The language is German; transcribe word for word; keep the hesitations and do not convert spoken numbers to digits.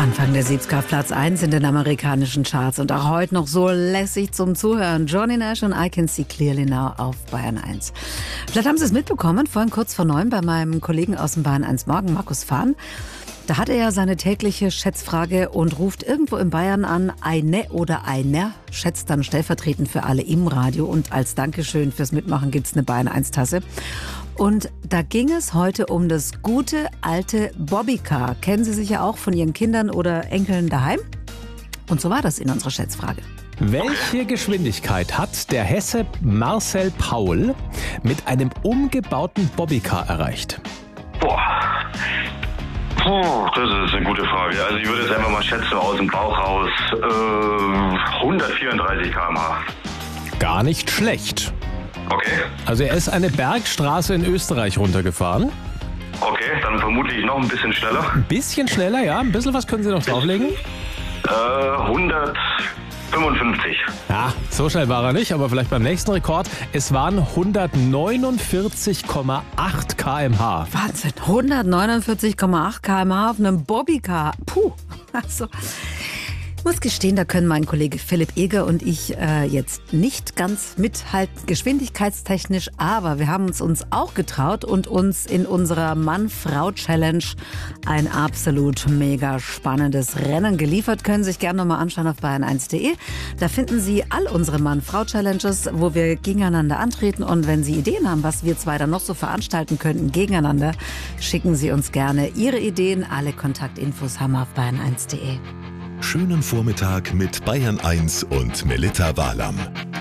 Anfang der siebziger auf Platz eins in den amerikanischen Charts und auch heute noch so lässig zum Zuhören. Johnny Nash und I Can See Clearly Now auf Bayern eins. Vielleicht haben Sie es mitbekommen, vorhin kurz vor neun bei meinem Kollegen aus dem Bayern eins Morgen, Markus Fahn. Da hat er ja seine tägliche Schätzfrage und ruft irgendwo in Bayern an, eine oder einer, schätzt dann stellvertretend für alle im Radio und als Dankeschön fürs Mitmachen gibt's eine Bayern eins Tasse. Und da ging es heute um das gute alte Bobbycar. Kennen Sie sicher auch von Ihren Kindern oder Enkeln daheim? Und so war das in unserer Schätzfrage. Welche Geschwindigkeit hat der Hesse Marcel Paul mit einem umgebauten Bobbycar erreicht? Boah. Puh, das ist eine gute Frage. Also ich würde jetzt einfach mal schätzen, aus dem Bauch raus, äh, hundertvierunddreißig Kilometer pro Stunde. Gar nicht schlecht. Okay. Also er ist eine Bergstraße in Österreich runtergefahren. Okay, dann vermutlich noch ein bisschen schneller. Ein bisschen schneller, ja. Ein bisschen was können Sie noch drauflegen? Äh, hundertfünfundfünfzig. Ja, so schnell war er nicht, aber vielleicht beim nächsten Rekord. Es waren hundertneunundvierzig Komma acht Kilometer pro Stunde. Wahnsinn, hundertneunundvierzig Komma acht Kilometer pro Stunde auf einem Bobbycar. Puh, also... Ich muss gestehen, da können mein Kollege Philipp Eger und ich äh, jetzt nicht ganz mithalten, geschwindigkeitstechnisch, aber wir haben es uns auch getraut und uns in unserer Mann-Frau-Challenge ein absolut mega spannendes Rennen geliefert. Können Sie sich gerne nochmal anschauen auf bayern eins punkt de. Da finden Sie all unsere Mann-Frau-Challenges, wo wir gegeneinander antreten, und wenn Sie Ideen haben, was wir zwei dann noch so veranstalten könnten gegeneinander, schicken Sie uns gerne Ihre Ideen. Alle Kontaktinfos haben wir auf bayern eins punkt de. Schönen Vormittag mit Bayern eins und Melitta Wahlam.